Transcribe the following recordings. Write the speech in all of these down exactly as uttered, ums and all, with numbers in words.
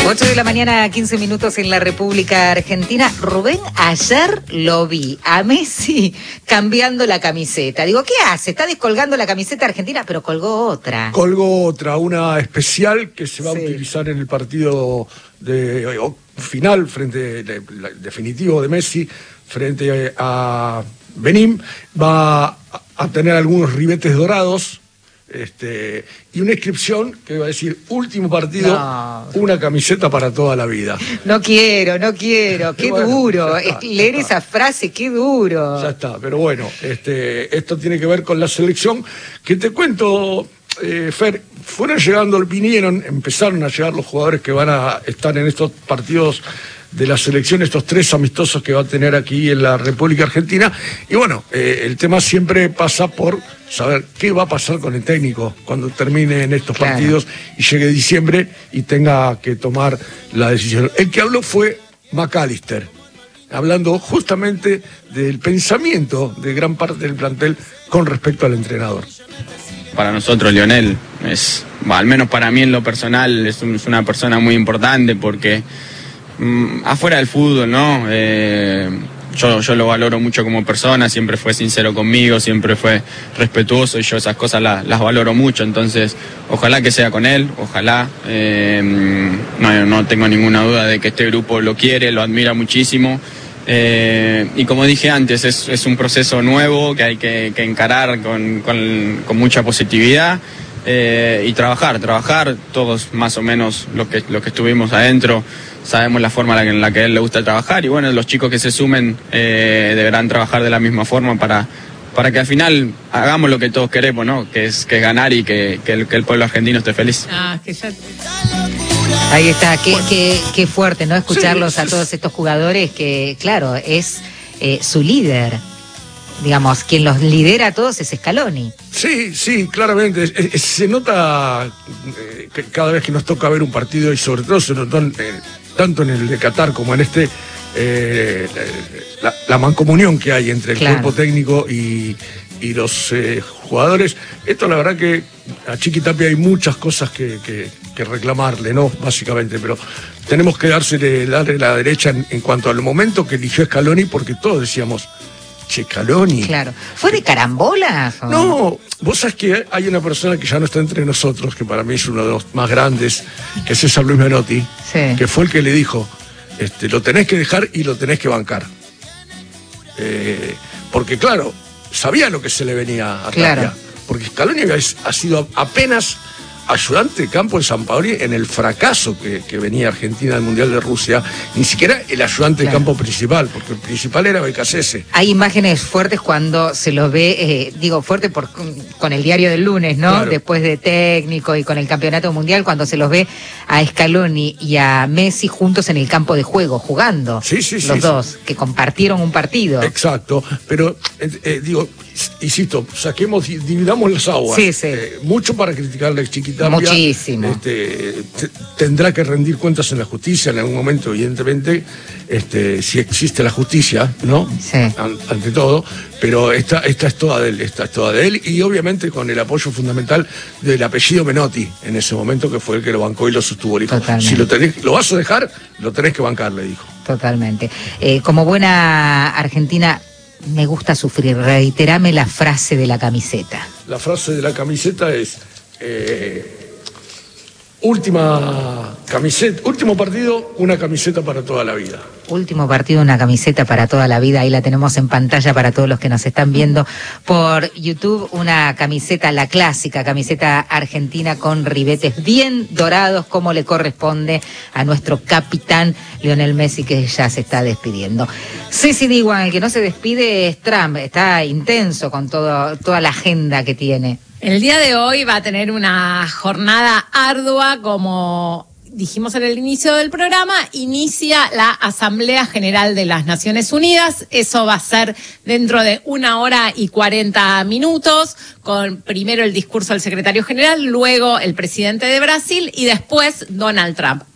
ocho de la mañana, quince minutos en la República Argentina. Rubén, ayer lo vi a Messi cambiando la camiseta. Digo, ¿qué hace? Está descolgando la camiseta argentina, pero colgó otra. Colgó otra, una especial que se va Sí. a utilizar en el partido de o, final, frente de, la, definitivo de Messi, frente a Benín. Va a, a tener algunos ribetes dorados. Este, y una inscripción que va a decir último partido, no. Una camiseta para toda la vida. No quiero, no quiero, qué bueno, duro. Está, leer esa frase, qué duro. Ya está, pero bueno, este, esto tiene que ver con la selección, que te cuento, eh, Fer, fueron llegando, vinieron, empezaron a llegar los jugadores que van a estar en estos partidos de la selección, estos tres amistosos que va a tener aquí en la República Argentina. Y bueno, eh, el tema siempre pasa por saber qué va a pasar con el técnico cuando termine en estos claro. partidos y llegue diciembre y tenga que tomar la decisión. El que habló fue McAllister, hablando justamente del pensamiento de gran parte del plantel con respecto al entrenador. Para nosotros, Lionel, es, bueno, al menos para mí en lo personal, es, un, es una persona muy importante porque mmm, afuera del fútbol, ¿no? Eh, yo, yo lo valoro mucho como persona, siempre fue sincero conmigo, siempre fue respetuoso y yo esas cosas las, las valoro mucho, entonces ojalá que sea con él, ojalá, eh, no, no tengo ninguna duda de que este grupo lo quiere, lo admira muchísimo. Eh, y como dije antes, es, es un proceso nuevo que hay que, que encarar con, con, con mucha positividad eh, y trabajar, trabajar, todos más o menos los que, los que estuvimos adentro sabemos la forma en la, que, en la que a él le gusta trabajar y bueno, los chicos que se sumen eh, deberán trabajar de la misma forma para, para que al final hagamos lo que todos queremos, ¿no? Que es, que es ganar y que, que, el, que el pueblo argentino esté feliz. Ah, que ya... Ahí está, qué, qué, qué fuerte, ¿no? Escucharlos sí, a todos estos jugadores que, claro, es eh, su líder. Digamos, quien los lidera a todos es Scaloni. Sí, sí, claramente. Es, es, se nota eh, que cada vez que nos toca ver un partido y sobre todo se notó en, eh, tanto en el de Qatar como en este, eh, la, la mancomunión que hay entre el claro. cuerpo técnico y, y los eh, jugadores. Esto la verdad que a Chiqui Tapia hay muchas cosas que, que, que reclamarle, ¿no? Básicamente, pero tenemos que dársele, darle la derecha en, en cuanto al momento que eligió Scaloni, porque todos decíamos, che, Scaloni. Claro. ¿Fue de carambola? ¿O? No, vos sabés que hay una persona que ya no está entre nosotros, que para mí es uno de los más grandes, que es César Luis Menotti, sí. que fue el que le dijo, este, lo tenés que dejar y lo tenés que bancar. Eh, porque claro, sabía lo que se le venía a claro. Tapia, porque Scaloni ha sido apenas ayudante de campo en San Paoli en el fracaso que, que venía Argentina del Mundial de Rusia, ni siquiera el ayudante claro. de campo principal, porque el principal era Becasese. Hay imágenes fuertes cuando se los ve, eh, digo fuerte por, con el diario del lunes, ¿no? Claro. Después de técnico y con el campeonato mundial, cuando se los ve a Scaloni y a Messi juntos en el campo de juego, jugando. Sí, sí, los sí, dos, sí. que compartieron un partido. Exacto, pero eh, eh, digo, insisto, saquemos, dividamos las aguas. Sí, sí. Eh, mucho para criticarle a Chiqui Tapia. Muchísimo. Este, t- tendrá que rendir cuentas en la justicia en algún momento, evidentemente, este, si existe la justicia, ¿no? Sí. An- ante todo, pero esta, esta es toda de él, esta es toda de él, y obviamente con el apoyo fundamental del apellido Menotti, en ese momento, que fue el que lo bancó y lo sostuvo. Le dijo, si lo tenés, lo vas a dejar, lo tenés que bancar, le dijo. Totalmente. Eh, como buena argentina, me gusta sufrir. Reiterame la frase de la camiseta. La frase de la camiseta es eh, última camiseta, último partido, una camiseta para toda la vida. Último partido, una camiseta para toda la vida. Ahí la tenemos en pantalla para todos los que nos están viendo por YouTube. Una camiseta, la clásica camiseta argentina con ribetes bien dorados, como le corresponde a nuestro capitán Lionel Messi, que ya se está despidiendo. Ceci Diguan, el que no se despide es Trump. Está intenso con todo, toda la agenda que tiene. El día de hoy va a tener una jornada ardua, como dijimos en el inicio del programa, inicia la Asamblea General de las Naciones Unidas. Eso va a ser dentro de una hora y cuarenta minutos, con primero el discurso del secretario general, luego el presidente de Brasil y después Donald Trump.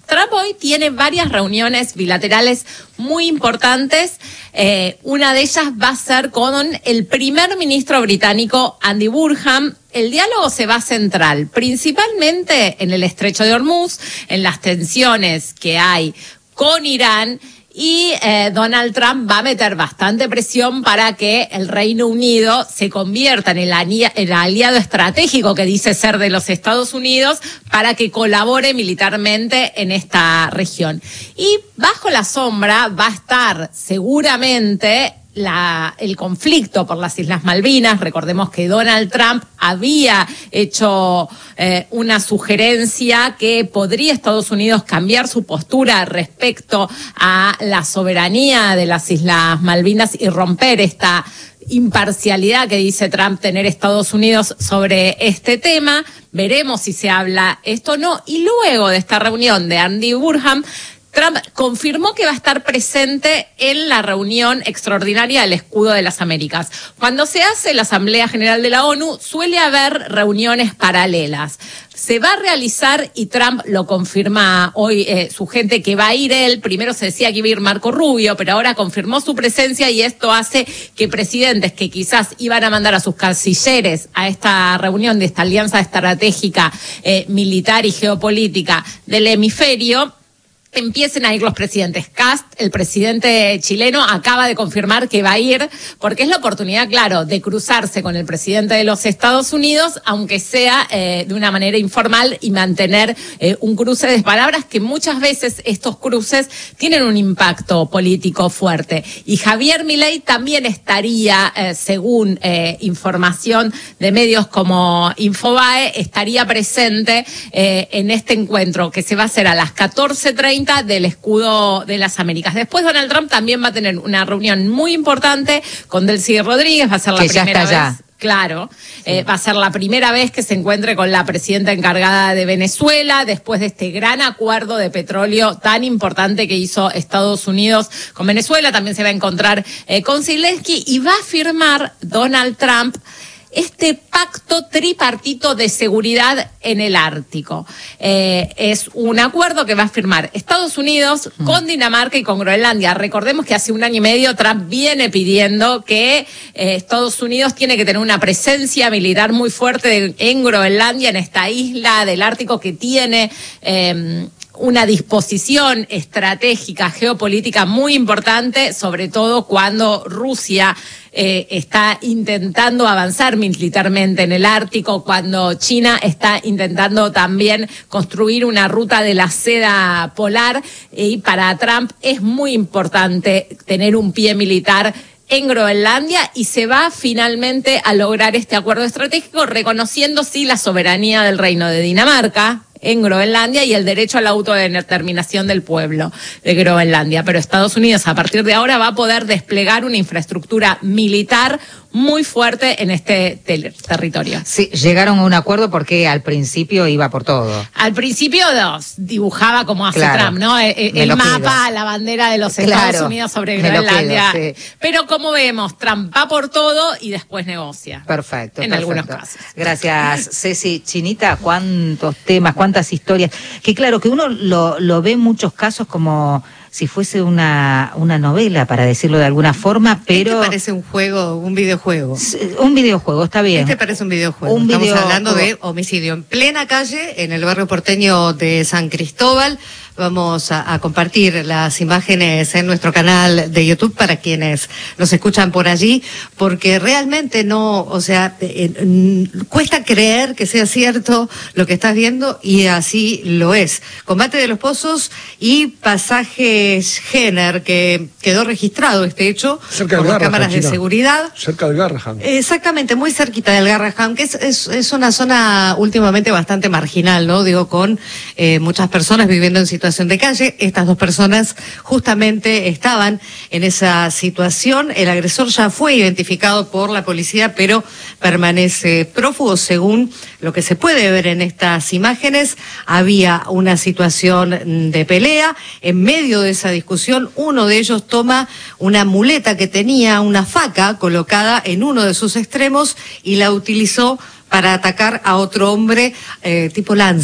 Trump hoy tiene varias reuniones bilaterales muy importantes. Eh, una de ellas va a ser con el primer ministro británico, Andy Burnham. El diálogo se va a centrar principalmente en el estrecho de Hormuz, en las tensiones que hay con Irán. Y eh, Donald Trump va a meter bastante presión para que el Reino Unido se convierta en el, alia- el aliado estratégico que dice ser de los Estados Unidos para que colabore militarmente en esta región. Y bajo la sombra va a estar seguramente La, el conflicto por las Islas Malvinas. Recordemos que Donald Trump había hecho eh, una sugerencia que podría Estados Unidos cambiar su postura respecto a la soberanía de las Islas Malvinas y romper esta imparcialidad que dice Trump tener Estados Unidos sobre este tema. Veremos si se habla esto o no. Y luego de esta reunión de Andy Burnham, Trump confirmó que va a estar presente en la reunión extraordinaria del Escudo de las Américas. Cuando se hace la Asamblea General de la ONU, suele haber reuniones paralelas. Se va a realizar, y Trump lo confirma hoy eh, su gente, que va a ir él. Primero se decía que iba a ir Marco Rubio, pero ahora confirmó su presencia, y esto hace que presidentes que quizás iban a mandar a sus cancilleres a esta reunión de esta alianza estratégica eh, militar y geopolítica del hemisferio, empiecen a ir los presidentes. Kast, el presidente chileno, acaba de confirmar que va a ir, porque es la oportunidad, claro, de cruzarse con el presidente de los Estados Unidos, aunque sea eh, de una manera informal, y mantener eh, un cruce de palabras, que muchas veces estos cruces tienen un impacto político fuerte. Y Javier Milei también estaría, eh, según eh, información de medios como Infobae, estaría presente eh, en este encuentro que se va a hacer a las catorce treinta del Escudo de las Américas. Después Donald Trump también va a tener una reunión muy importante con Delcy Rodríguez, va a ser la que ya primera está vez. Ya. Claro, sí. eh, va a ser la primera vez que se encuentre con la presidenta encargada de Venezuela, después de este gran acuerdo de petróleo tan importante que hizo Estados Unidos con Venezuela. También se va a encontrar eh, con Zelensky, y va a firmar Donald Trump este pacto tripartito de seguridad en el Ártico. Eh, es un acuerdo que va a firmar Estados Unidos mm. con Dinamarca y con Groenlandia. Recordemos que hace un año y medio Trump viene pidiendo que eh, Estados Unidos tiene que tener una presencia militar muy fuerte de, en Groenlandia, en esta isla del Ártico que tiene eh, una disposición estratégica, geopolítica muy importante, sobre todo cuando Rusia Eh, está intentando avanzar militarmente en el Ártico, cuando China está intentando también construir una ruta de la seda polar, y para Trump es muy importante tener un pie militar en Groenlandia, y se va finalmente a lograr este acuerdo estratégico, reconociendo sí la soberanía del Reino de Dinamarca en Groenlandia y el derecho a la autodeterminación del pueblo de Groenlandia. Pero Estados Unidos a partir de ahora va a poder desplegar una infraestructura militar muy fuerte en este ter- territorio. Sí, llegaron a un acuerdo porque al principio iba por todo. Al principio dos, dibujaba como hace Claro, Trump, ¿no? El, el mapa, la bandera de los Estados Claro, Unidos sobre me lo Groenlandia. quedo, sí. Pero como vemos, Trump va por todo y después negocia. Perfecto. En perfecto. algunos casos. Gracias, Ceci. Chinita, cuántos temas, cuántas historias. Que claro, que uno lo, lo ve en muchos casos como si fuese una, una novela, para decirlo de alguna forma, pero... Este parece un juego, un videojuego. Un videojuego, está bien. Este parece un videojuego. Un Estamos videojuego. hablando de homicidio en plena calle, en el barrio porteño de San Cristóbal. Vamos a, a compartir las imágenes en nuestro canal de YouTube para quienes nos escuchan por allí, porque realmente no, o sea, eh, eh, cuesta creer que sea cierto lo que estás viendo, y así lo es. Combate de los Pozos y Pasajes Jenner, que quedó registrado este hecho cerca por del las Garrahan, cámaras de China. seguridad. Cerca del Garrahan. Exactamente, muy cerquita del Garrahan, que es, es, es una zona últimamente bastante marginal, ¿no? Digo, con eh, muchas personas viviendo en situación de calle. Estas dos personas justamente estaban en esa situación. El agresor ya fue identificado por la policía, pero permanece prófugo. Según lo que se puede ver en estas imágenes, había una situación de pelea. En medio de esa discusión, uno de ellos toma una muleta que tenía una faca colocada en uno de sus extremos y la utilizó para atacar a otro hombre eh, tipo lanza.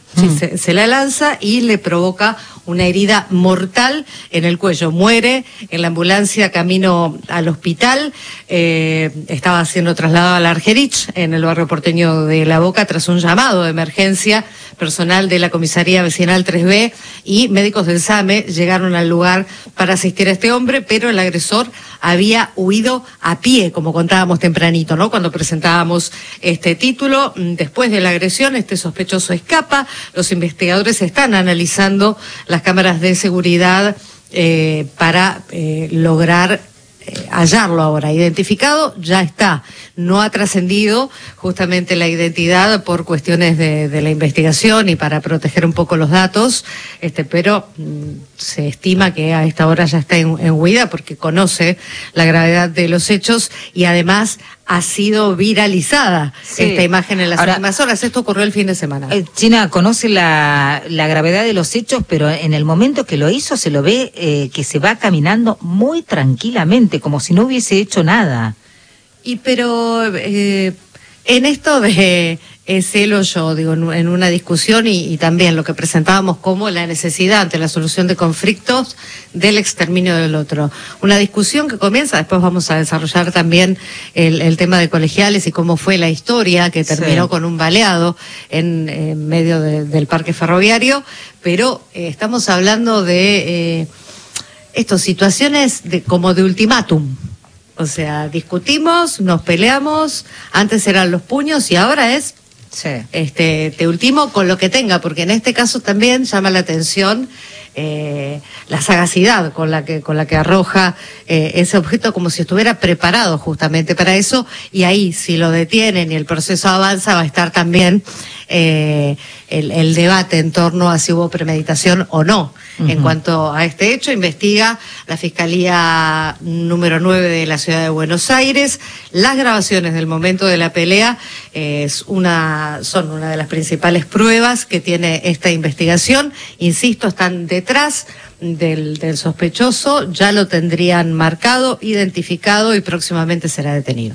Sí, mm. se, se la lanza y le provoca una herida mortal en el cuello. Muere en la ambulancia camino al hospital. Eh, estaba siendo trasladado a la Argerich, en el barrio porteño de La Boca, tras un llamado de emergencia. Personal de la comisaría vecinal tres B y médicos del SAME llegaron al lugar para asistir a este hombre, pero el agresor había huido a pie, como contábamos tempranito, ¿no? Cuando presentábamos este título. Después de la agresión, este sospechoso escapa. Los investigadores están analizando las cámaras de seguridad eh, para eh, lograr eh, hallarlo ahora. Identificado, ya está. No ha trascendido justamente la identidad por cuestiones de, de la investigación y para proteger un poco los datos, este, pero mmm, se estima que a esta hora ya está en, en huida porque conoce la gravedad de los hechos y además ha sido viralizada sí. esta imagen en las Ahora, últimas horas. Esto ocurrió el fin de semana. Eh, China conoce la, la gravedad de los hechos, pero en el momento que lo hizo se lo ve eh, que se va caminando muy tranquilamente, como si no hubiese hecho nada. Y pero eh, en esto de eh, celo yo, digo, en, en una discusión y, y también lo que presentábamos como la necesidad ante la solución de conflictos del exterminio del otro. Una discusión que comienza, después vamos a desarrollar también el, el tema de colegiales y cómo fue la historia que terminó sí. con un baleado en, en medio de, del parque ferroviario, pero eh, estamos hablando de eh, estas situaciones de, como de ultimátum. O sea, discutimos, nos peleamos, antes eran los puños y ahora es sí. este te ultimo con lo que tenga, porque en este caso también llama la atención eh, la sagacidad con la que con la que arroja eh, ese objeto, como si estuviera preparado justamente para eso, y ahí si lo detienen y el proceso avanza va a estar también eh, el, el debate en torno a si hubo premeditación o no. Uh-huh. En cuanto a este hecho, investiga la Fiscalía número nueve de la Ciudad de Buenos Aires. Las grabaciones del momento de la pelea eh, es una, son una de las principales pruebas que tiene esta investigación. Insisto, están detrás del, del sospechoso, ya lo tendrían marcado, identificado y próximamente será detenido.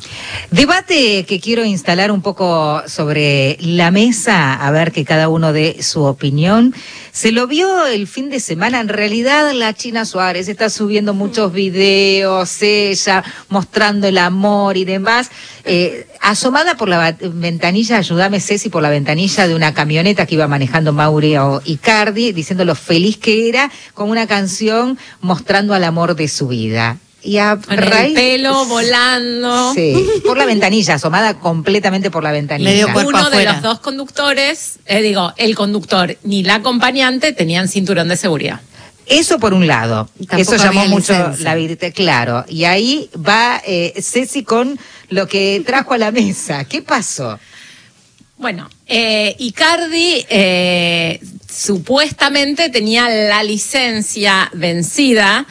Debate que quiero instalar un poco sobre la mesa, a ver que cada uno dé su opinión. Se lo vio el fin de semana, en realidad la China Suárez está subiendo muchos videos, ella mostrando el amor y demás, eh, asomada por la ventanilla, ayúdame Ceci, por la ventanilla de una camioneta que iba manejando Mauro Icardi, diciendo lo feliz que era, con una canción mostrando al amor de su vida. Y a Con raíz, el pelo volando. Sí, por la ventanilla, asomada completamente por la ventanilla. Medio cuerpo Uno afuera. de los dos conductores, eh, digo, el conductor ni la acompañante tenían cinturón de seguridad. Eso por un lado, Tampoco eso llamó había mucho licencia. la vida, claro. Y ahí va eh, Ceci con lo que trajo a la mesa. ¿Qué pasó? Bueno, eh, Icardi eh, supuestamente tenía la licencia vencida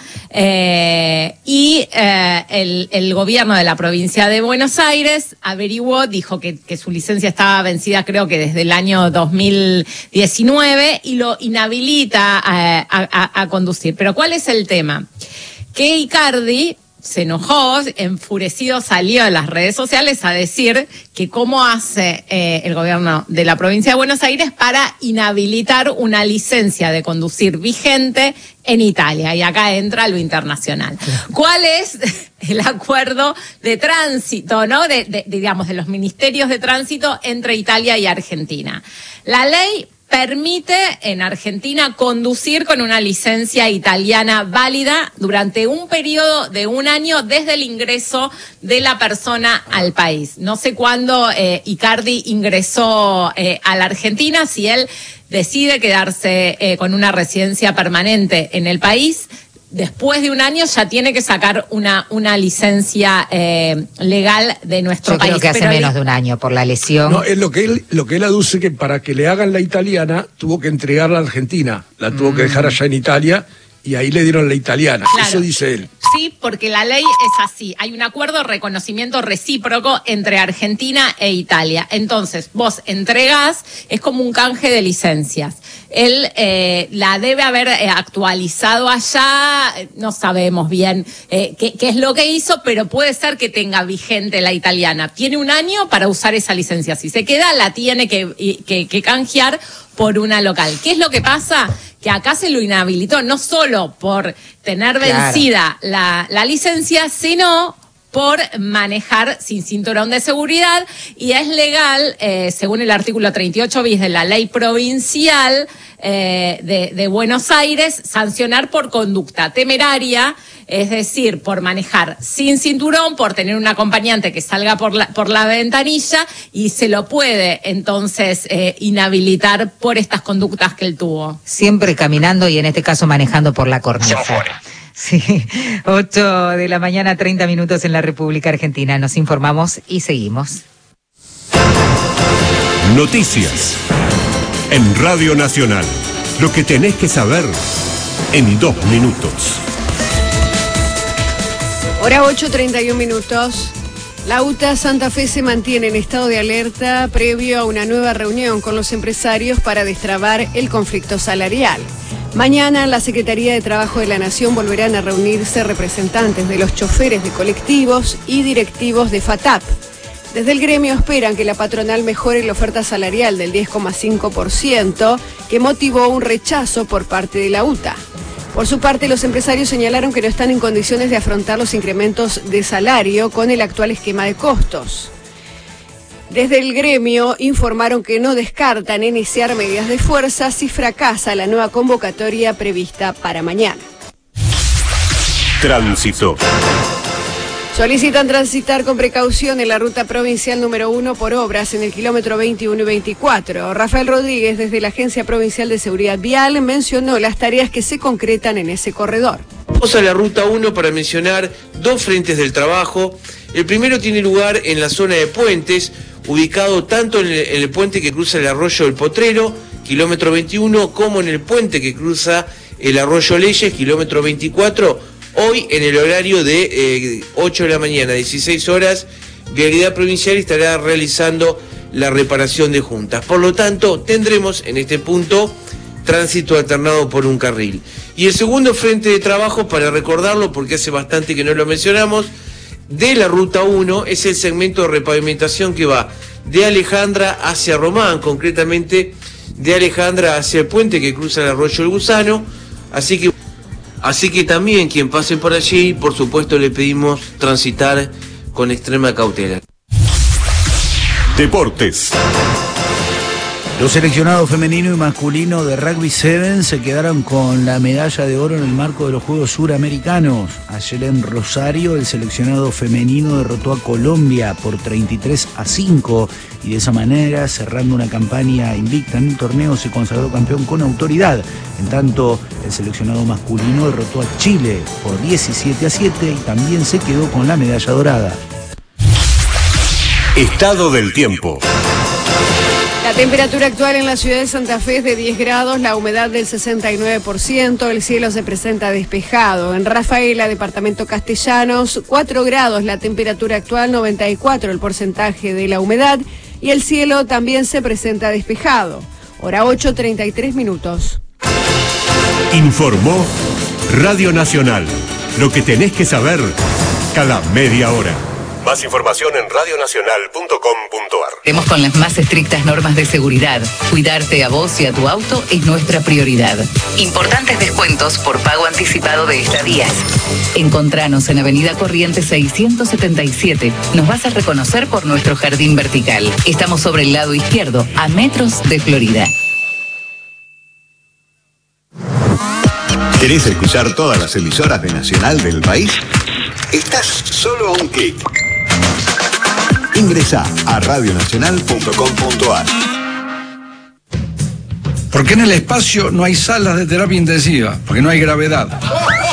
eh, y eh, el, el gobierno de la provincia de Buenos Aires averiguó, dijo que, que su licencia estaba vencida creo que desde el año dos mil diecinueve y lo inhabilita a, a, a conducir. Pero ¿cuál es el tema? Que Icardi se enojó, enfurecido, salió a las redes sociales a decir que cómo hace eh, el gobierno de la provincia de Buenos Aires para inhabilitar una licencia de conducir vigente en Italia. Y acá entra lo internacional. ¿Cuál es el acuerdo de tránsito, no, de, de, digamos, de los ministerios de tránsito entre Italia y Argentina? La ley permite en Argentina conducir con una licencia italiana válida durante un periodo de un año desde el ingreso de la persona al país. No sé cuándo eh, Icardi ingresó eh, a la Argentina, si él decide quedarse eh, con una residencia permanente en el país. Después de un año ya tiene que sacar una una licencia eh, legal de nuestro Yo país. Creo que hace Pero menos el... de un año por la lesión. No, es lo que él, lo que él aduce que para que le hagan la italiana tuvo que entregarla a Argentina, la tuvo mm. que dejar allá en Italia y ahí le dieron la italiana. Claro. Eso dice él. Sí, porque la ley es así. Hay un acuerdo de reconocimiento recíproco entre Argentina e Italia. Entonces, vos entregás, es como un canje de licencias. él eh, la debe haber eh, actualizado allá, no sabemos bien eh, qué, qué es lo que hizo, pero puede ser que tenga vigente la italiana. Tiene un año para usar esa licencia. Si se queda, la tiene que, que, que canjear por una local. ¿Qué es lo que pasa? Que acá se lo inhabilitó, no solo por tener vencida claro. la, la licencia, sino por manejar sin cinturón de seguridad, y es legal, eh, según el artículo treinta y ocho bis de la ley provincial eh, de, de Buenos Aires, sancionar por conducta temeraria, es decir, por manejar sin cinturón, por tener un acompañante que salga por la, por la ventanilla, y se lo puede entonces eh, inhabilitar por estas conductas que él tuvo. Siempre caminando y en este caso manejando por la cornisa. Sí, ocho de la mañana, treinta minutos en la República Argentina. Nos informamos y seguimos. Noticias en Radio Nacional. Lo que tenés que saber en dos minutos. Hora ocho, treinta y un minutos. La U T A Santa Fe se mantiene en estado de alerta previo a una nueva reunión con los empresarios para destrabar el conflicto salarial. Mañana en la Secretaría de Trabajo de la Nación volverán a reunirse representantes de los choferes de colectivos y directivos de FATAP. Desde el gremio esperan que la patronal mejore la oferta salarial del diez coma cinco por ciento, que motivó un rechazo por parte de la U T A. Por su parte, los empresarios señalaron que no están en condiciones de afrontar los incrementos de salario con el actual esquema de costos. Desde el gremio informaron que no descartan iniciar medidas de fuerza si fracasa la nueva convocatoria prevista para mañana. Tránsito. Solicitan transitar con precaución en la ruta provincial número uno por obras en el kilómetro veintiuno y veinticuatro. Rafael Rodríguez, desde la Agencia Provincial de Seguridad Vial, mencionó las tareas que se concretan en ese corredor. Vamos a la ruta uno para mencionar dos frentes del trabajo. El primero tiene lugar en la zona de puentes, ubicado tanto en el, en el puente que cruza el arroyo del Potrero, kilómetro veintiuno, como en el puente que cruza el arroyo Leyes, kilómetro veinticuatro. Hoy, en el horario de eh, ocho de la mañana, dieciséis horas, Vialidad Provincial estará realizando la reparación de juntas. Por lo tanto, tendremos en este punto tránsito alternado por un carril. Y el segundo frente de trabajo, para recordarlo, porque hace bastante que no lo mencionamos, de la ruta uno, es el segmento de repavimentación que va de Alejandra hacia Román, concretamente de Alejandra hacia el puente que cruza el arroyo El Gusano. Así que Así que también quien pase por allí, por supuesto, le pedimos transitar con extrema cautela. Deportes. Los seleccionados femenino y masculino de Rugby siete se quedaron con la medalla de oro en el marco de los Juegos Suramericanos. Ayer en Rosario, el seleccionado femenino derrotó a Colombia por treinta y tres a cinco y de esa manera, cerrando una campaña invicta en el torneo, se consagró campeón con autoridad. En tanto, el seleccionado masculino derrotó a Chile por diecisiete a siete y también se quedó con la medalla dorada. Estado del tiempo. La temperatura actual en la ciudad de Santa Fe es de diez grados, la humedad del sesenta y nueve por ciento, el cielo se presenta despejado. En Rafaela, departamento Castellanos, cuatro grados, la temperatura actual, noventa y cuatro el porcentaje de la humedad y el cielo también se presenta despejado. Hora ocho, treinta y tres minutos. Informó Radio Nacional. Lo que tenés que saber cada media hora. Más información en radio nacional punto com punto a r. Estemos con las más estrictas normas de seguridad. Cuidarte a vos y a tu auto es nuestra prioridad. Importantes descuentos por pago anticipado de estadías. Encontranos en Avenida Corrientes seiscientos setenta y siete. Nos vas a reconocer por nuestro jardín vertical. Estamos sobre el lado izquierdo, a metros de Florida. ¿Querés escuchar todas las emisoras de Nacional del país? Estás solo a un clic. Ingresa a radio nacional punto com punto a r. ¿Por qué en el espacio no hay salas de terapia intensiva? Porque no hay gravedad.